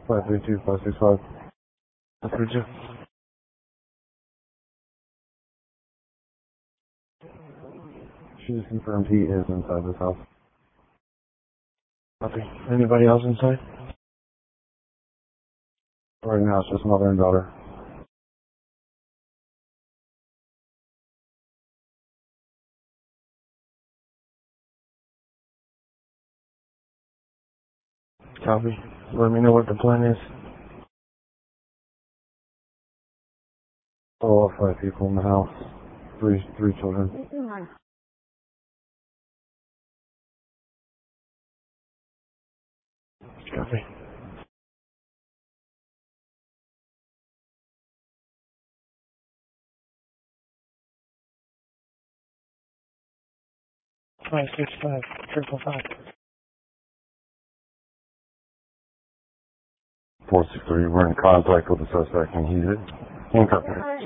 532, 565. 532. She just confirmed he is inside this house. Okay. Anybody else inside? Right now it's just mother and daughter. Copy. Let me know what the plan is. All 5 people in the house. Three children. Copy. Five, 6, 5, 555. 463, we're in contact with the suspect and he's handcuffed.